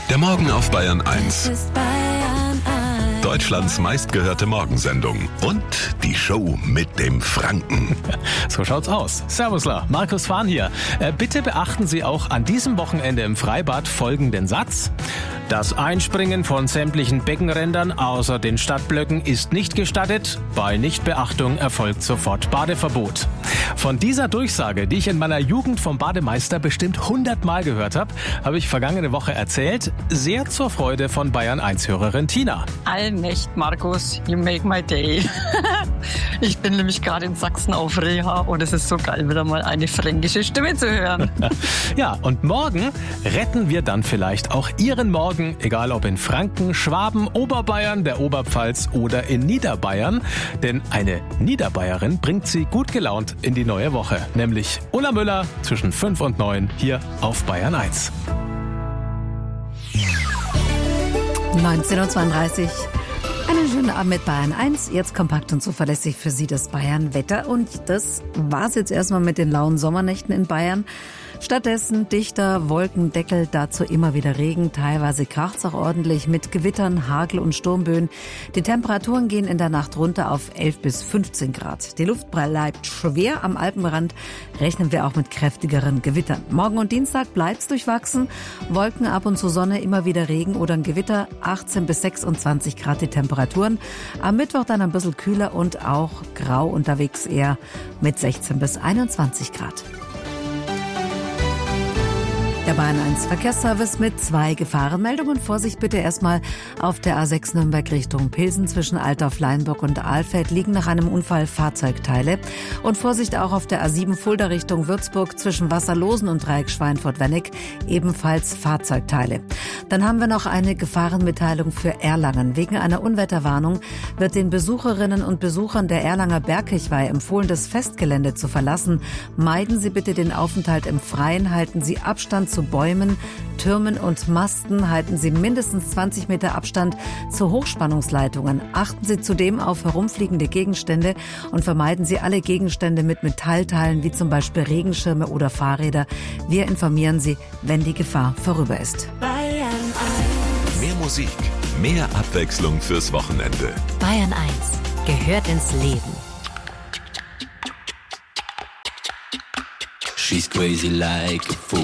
Der Morgen auf Bayern 1. ist Bayern 1. Deutschlands meistgehörte Morgensendung. Und die Show mit dem Franken. So schaut's aus. Servusler, Markus Fahn hier. Bitte beachten Sie auch an diesem Wochenende im Freibad folgenden Satz. Das Einspringen von sämtlichen Beckenrändern außer den Stadtblöcken ist nicht gestattet. Bei Nichtbeachtung erfolgt sofort Badeverbot. Von dieser Durchsage, die ich in meiner Jugend vom Bademeister bestimmt 100-mal gehört habe ich vergangene Woche erzählt. Sehr zur Freude von Bayern 1-Hörerin Tina. Allmächt, Markus, you make my day. Ich bin nämlich gerade in Sachsen auf Reha und es ist so geil, wieder mal eine fränkische Stimme zu hören. Ja, und morgen retten wir dann vielleicht auch Ihren Morgen, egal ob in Franken, Schwaben, Oberbayern, der Oberpfalz oder in Niederbayern. Denn eine Niederbayerin bringt Sie gut gelaunt in die neue Woche. Nämlich Ulla Müller zwischen 5 und 9 hier auf Bayern 1. 19.32 Uhr. Einen schönen Abend mit Bayern 1. Jetzt kompakt und zuverlässig für Sie das Bayern-Wetter. Und das war's jetzt erstmal mit den lauen Sommernächten in Bayern. Stattdessen dichter Wolkendeckel, dazu immer wieder Regen. Teilweise kracht's auch ordentlich mit Gewittern, Hagel und Sturmböen. Die Temperaturen gehen in der Nacht runter auf 11 bis 15 Grad. Die Luft bleibt schwer. Am Alpenrand rechnen wir auch mit kräftigeren Gewittern. Morgen und Dienstag bleibt's durchwachsen. Wolken, ab und zu Sonne, immer wieder Regen oder ein Gewitter. 18 bis 26 Grad die Temperaturen. Am Mittwoch dann ein bisschen kühler und auch grau unterwegs eher mit 16 bis 21 Grad. Der Bayern 1 Verkehrsservice mit 2 Gefahrenmeldungen. Vorsicht bitte erstmal auf der A6 Nürnberg Richtung Pilsen zwischen Altdorf, Leinburg und Ahlfeld liegen nach einem Unfall Fahrzeugteile. Und Vorsicht auch auf der A7 Fulda Richtung Würzburg zwischen Wasserlosen und Dreieck Schweinfurt-Wenneck ebenfalls Fahrzeugteile. Dann haben wir noch eine Gefahrenmitteilung für Erlangen. Wegen einer Unwetterwarnung wird den Besucherinnen und Besuchern der Erlanger Bergkirchweih empfohlen, das Festgelände zu verlassen. Meiden Sie bitte den Aufenthalt im Freien, halten Sie Abstand zu Bäumen, Türmen und Masten, halten Sie mindestens 20 Meter Abstand zu Hochspannungsleitungen. Achten Sie zudem auf herumfliegende Gegenstände und vermeiden Sie alle Gegenstände mit Metallteilen, wie zum Beispiel Regenschirme oder Fahrräder. Wir informieren Sie, wenn die Gefahr vorüber ist. Bayern 1. Mehr Musik, mehr Abwechslung fürs Wochenende. Bayern 1 gehört ins Leben. She's crazy like a fool.